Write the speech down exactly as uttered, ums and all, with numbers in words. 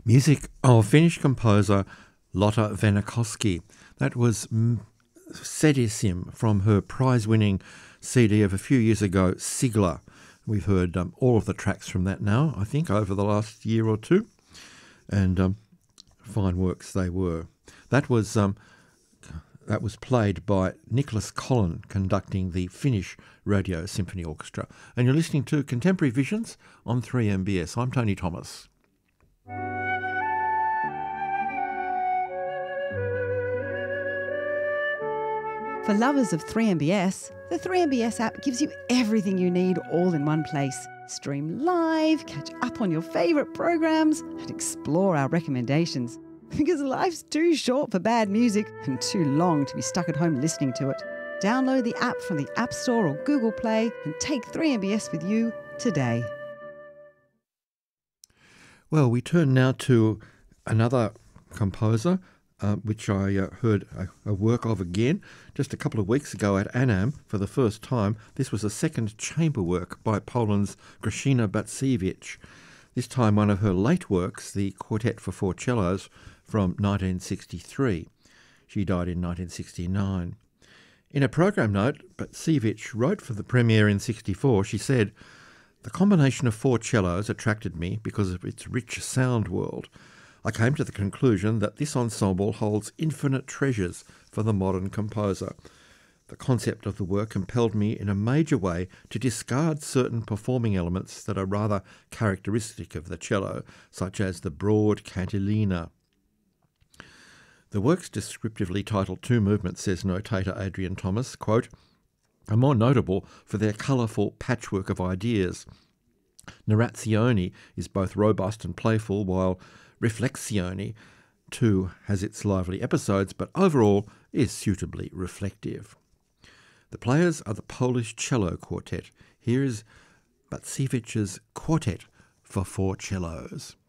Music of Finnish composer Lotta Vennikoski. That was mm, Sedisim from her prize-winning C D of a few years ago, Sigla. We've heard um, all of the tracks from that now, I think, over the last year or two, and um, fine works they were. That was um, that was played by Nicholas Collin conducting the Finnish Radio Symphony Orchestra. And you're listening to Contemporary Visions on three M B S. I'm Tony Thomas. For lovers of three M B S, the three M B S app gives you everything you need all in one place. Stream live, catch up on your favourite programs, and explore our recommendations. Because life's too short for bad music and too long to be stuck at home listening to it. Download the app from the App Store or Google Play and take three M B S with you today. Well, we turn now to another composer, Uh, which I uh, heard a, a work of again just a couple of weeks ago at ANAM for the first time. This was a second chamber work by Poland's Grażyna Bacewicz. This time one of her late works, the Quartet for Four Cellos from nineteen sixty-three. She died in nineteen sixty-nine. In a program note, Bacewicz wrote for the premiere in sixty-four, she said, "The combination of four cellos attracted me because of its rich sound world. I came to the conclusion that this ensemble holds infinite treasures for the modern composer. The concept of the work compelled me in a major way to discard certain performing elements that are rather characteristic of the cello, such as the broad cantilena." The work's descriptively titled two movements, says notator Adrian Thomas, quote, "are more notable for their colourful patchwork of ideas. Narrazione is both robust and playful, while Riflessione, too, has its lively episodes, but overall is suitably reflective." The players are the Polish Cello Quartet. Here is Bacewicz's Quartet for Four Cellos.